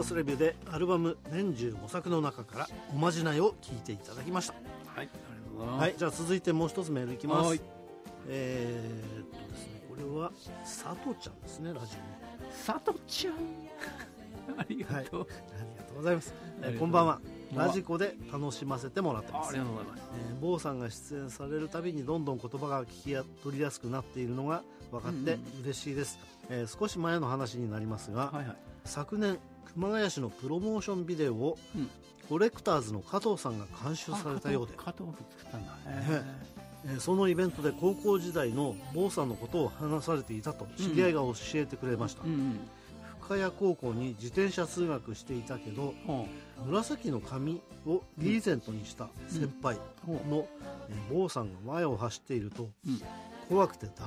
ースレビューでアルバム年中5作の中からおまじないを聞いていただきました。 はい、ありがとうございます。 はい、じゃあ続いてもう一つメールいきます。 はいですね、これは佐藤ちゃんですね、ラジオね。 佐藤ちゃんありがとう、 ありがとうございます。 ありがとうこんばんは。ラジコで楽しませてもらってます。 ありがとうございます。 坊さんが出演されるたびにどんどん言葉が聞き取りやすくなっているのが分かって嬉しいです。少し前の話になりますが、 はいはい、 昨年熊谷市のプロモーションビデオを、コレクターズの加藤さんが監修されたようで、 加藤君作ったんだね。 そのイベントで高校時代の坊さんのことを話されていたと知り合いが教えてくれました。深谷高校に自転車通学していたけど、紫の髪をリーゼントにした先輩の坊さんが前を走っていると、怖くて